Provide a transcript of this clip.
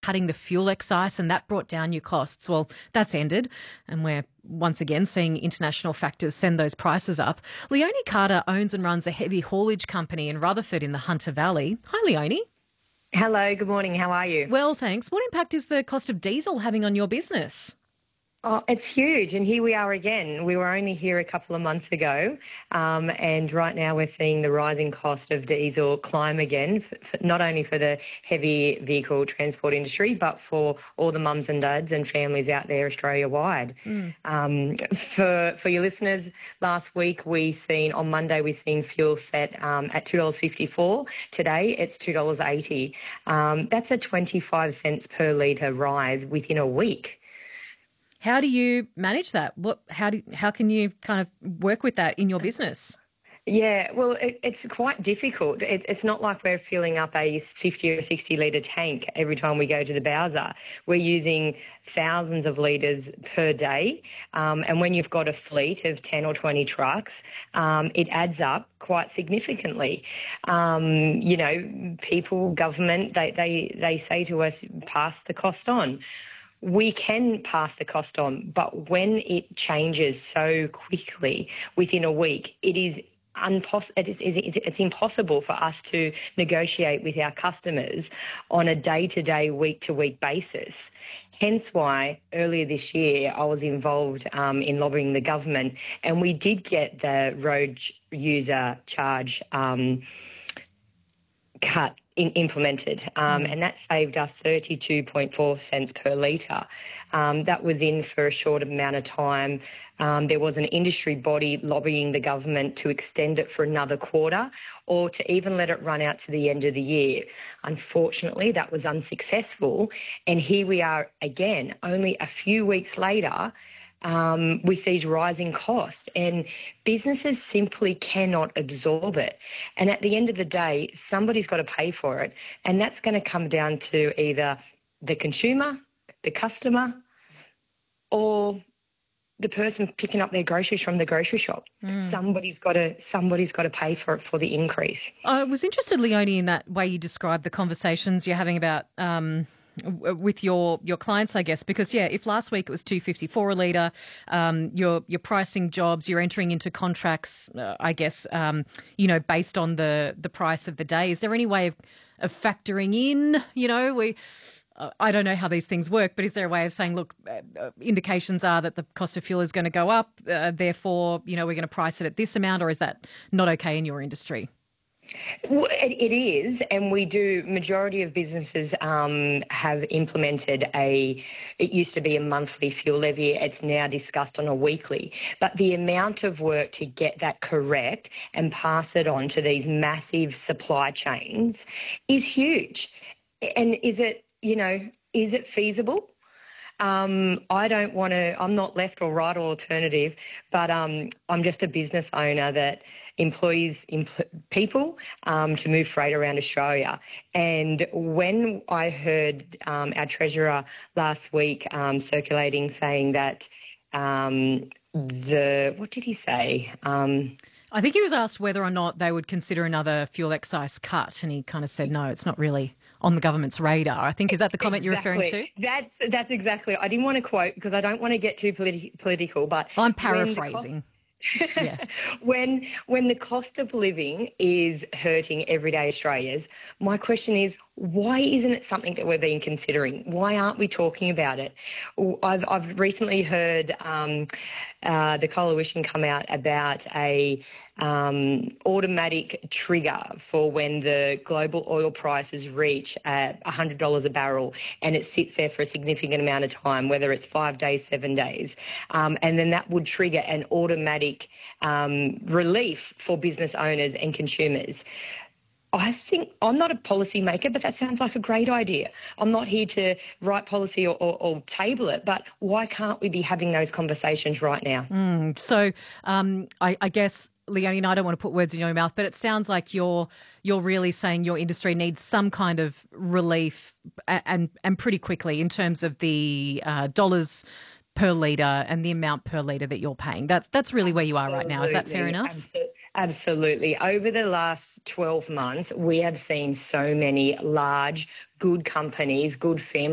cutting the fuel excise, and that brought down your costs. Well, that's ended, and we're once again seeing international factors send those prices up. Leonie Carter owns and runs a heavy haulage company in Rutherford in the Hunter Valley. Hi, Leonie. Hello, good morning. How are you? Well, thanks. What impact is the cost of diesel having on your business? Oh, it's huge, and here we are again. We were only here a couple of months ago, and right now we're seeing the rising cost of diesel climb again, not only for the heavy vehicle transport industry, but for all the mums and dads and families out there Australia-wide. For your listeners, last week on Monday we seen fuel set at $2.54. Today it's $2.80. That's a 25 cents per litre rise within a week. How do you manage that? How can you kind of work with that in your business? Yeah, well, it's quite difficult. It's not like we're filling up a 50 or 60 litre tank every time we go to the Bowser. We're using thousands of litres per day. And when you've got a fleet of 10 or 20 trucks, it adds up quite significantly. People, government, they say to us, pass the cost on. We can pass the cost on, but when it changes so quickly within a week, it's impossible for us to negotiate with our customers on a day-to-day, week-to-week basis. Hence why earlier this year I was involved in lobbying the government, and we did get the road user charge cut implemented, and that saved us 32.4 cents per litre. That was in for a short amount of time. There was an industry body lobbying the government to extend it for another quarter or to even let it run out to the end of the year. Unfortunately, that was unsuccessful, and here we are again, only a few weeks later, with these rising costs, and businesses simply cannot absorb it. And at the end of the day, somebody's got to pay for it, and that's going to come down to either the consumer, the customer, or the person picking up their groceries from the grocery shop. Somebody's got to pay for it, for the increase. I was interested, Leonie, in that way you described the conversations you're having about with your clients, I guess, because if last week it was $2.54 a litre, you're pricing jobs, you're entering into contracts, I guess, based on the price of the day. Is there any way of factoring in, I don't know how these things work, but is there a way of saying, look, indications are that the cost of fuel is going to go up, therefore, we're going to price it at this amount, or is that not okay in your industry? Well, it is, and we do. Majority of businesses have implemented it used to be a monthly fuel levy. It's now discussed on a weekly. But the amount of work to get that correct and pass it on to these massive supply chains is huge. And is it feasible? I'm not left or right or alternative, but I'm just a business owner that employs people to move freight around Australia. And when I heard our treasurer last week circulating saying that what did he say? I think he was asked whether or not they would consider another fuel excise cut, and he kind of said, no, it's not really on the government's radar. I think, is that the comment you're referring to? That's exactly. I didn't want to quote because I don't want to get too political, but I'm paraphrasing. When the cost of living is hurting everyday Australians, my question is, why isn't it something that we're being considering? Why aren't we talking about it? I've recently heard the Coalition come out about a automatic trigger for when the global oil prices reach $100 a barrel, and it sits there for a significant amount of time, whether it's 5 days, 7 days, and then that would trigger an automatic relief for business owners and consumers. I think I'm not a policy maker, but that sounds like a great idea. I'm not here to write policy or table it, but why can't we be having those conversations right now? So I guess, Leonie, and I don't want to put words in your mouth, but it sounds like you're really saying your industry needs some kind of relief and pretty quickly in terms of the dollars per litre and the amount per litre that you're paying. That's really where you are right now. Is that fair enough? Absolutely. Over the last 12 months, we have seen so many large, good companies, good family